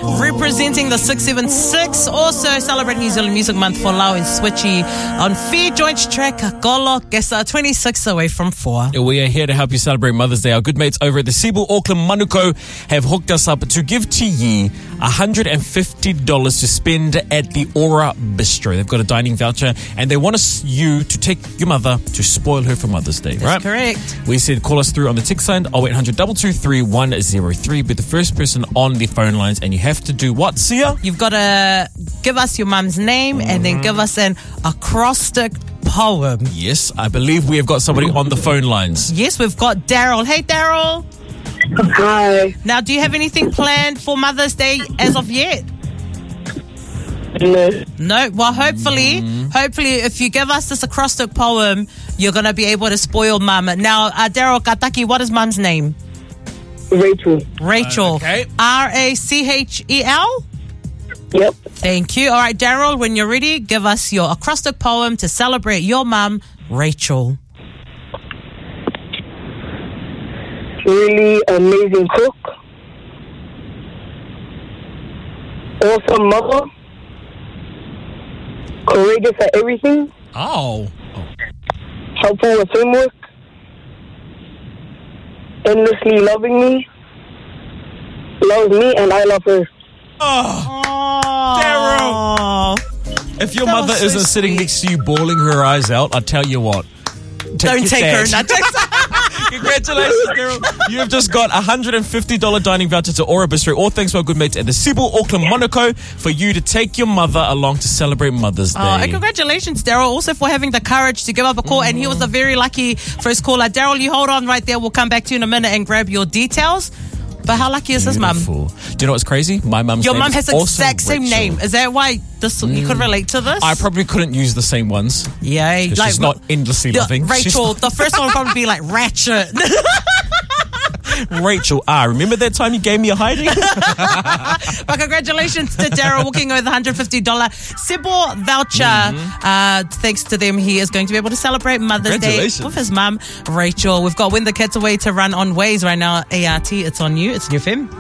representing the 676. Also celebrating New Zealand Music Month for Lau and Switchy on Fair Joint's track Kolo Kesa, 26 away from 4. We are here to help you celebrate Mother's Day. Our good mates over at the Cebu Auckland Manuko have hooked us up to give to ye $150 to spend at the Aura Bistro. They've got a dining voucher and they want you to take your mother to spoil her for Mother's Day, right? That's correct. We said call us through on the text line 0800 223 103. Be the first person on the phone lines, and you have to do what, Sia? You've got to give us your mum's name and then give us an acrostic poem. Yes, I believe we have got somebody on the phone lines. Yes, we've got Daryl. Hey, Daryl. Hi. Now, do you have anything planned for Mother's Day as of yet? No. Well, hopefully, if you give us this acrostic poem, you're going to be able to spoil mum. Now, Daryl Kataki, what is mum's name? Rachel. Okay. Rachel? Yep. Thank you. All right, Daryl, when you're ready, give us your acrostic poem to celebrate your mum, Rachel. Really amazing cook. Awesome mother. Courageous at everything. Oh. Helpful with homework. Endlessly loving me. Loves me and I love her. Daryl! If your mother isn't sitting next to you bawling her eyes out, I tell you what. Don't take her. Congratulations, Daryl. You have just got $150 dining voucher to Aura Bistro. All thanks to our good mates at the Cebu Auckland Monaco for you to take your mother along to celebrate Mother's Day. And congratulations, Daryl, also for having the courage to give up a call. And he was a very lucky first caller. Daryl, you hold on right there. We'll come back to you in a minute and grab your details. But how lucky is his mum? Do you know what's crazy? My mum's Your name mum has the exact same Rachel. name. Is that why you could relate to this? I probably couldn't use the same ones. Yeah. Like, she's not endlessly loving. Rachel, the first one would probably be like Ratchet. Rachel, remember that time you gave me a hiding? But congratulations to Daryl walking away with $150 Cebu voucher. Thanks to them, he is going to be able to celebrate Mother's Day with his mum, Rachel. We've got When the Cat's Away to run on Waze right now. ART, it's on you. It's New FM.